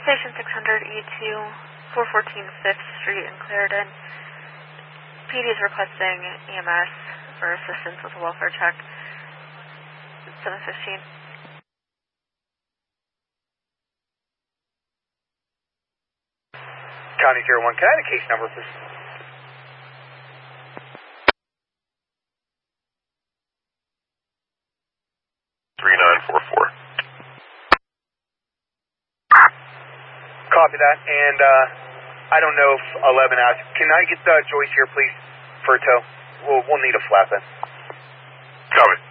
Station 600 E2, 414 5th Street in Clarendon. PD is requesting EMS for assistance with a welfare check. 715. County 01, can I have a case number, please? Copy that, and I don't know if 11 asked. Can I get Joyce here, please, for a tow? We'll need a flatbed. Copy.